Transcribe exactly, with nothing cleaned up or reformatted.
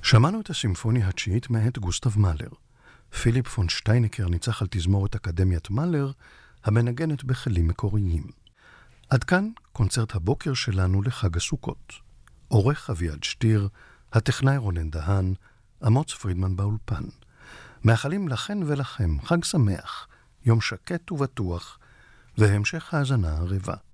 שמענו את הסימפוניה התשיעית מאת גוסטב מאלר. פיליפ פון שטיינקר ניצח על תזמורת אקדמיית מאלר, המנגנת בכלים מקוריים. עד כאן קונצרט הבוקר שלנו לחג הסוכות. עורך אביעד שטיר, הטכנאי רונן דהן, אמוץ פרידמן באולפן. מאחלים לכן ולכם חג שמח, יום שקט ובטוח, והמשך האזנה הרבה.